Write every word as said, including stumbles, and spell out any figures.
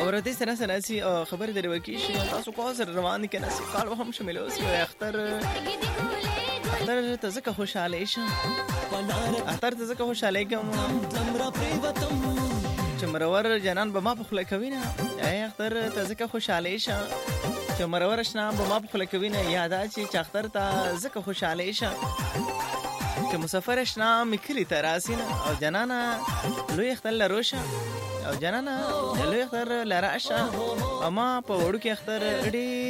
اور دې سره سره چې خبر درې وکی شي تاسو کو سره روان دي کنه چې کال هم شامل اوسي اختر اختر ته ځکه خوشاله شم اختر ته ځکه خوشاله کوم چې مرور جنان به ما په خله کوي نه اي اختر ته ځکه خوشاله شم چې مرور شنه به ما په خله کوي نه یاد چې اختر ته ځکه خوشاله شم چې مسافر شنه مکلی تراسینه او جنانا لوی اختر لروشه او جنانا لوی اختر لراشه اما په وړو کې اختر ډېر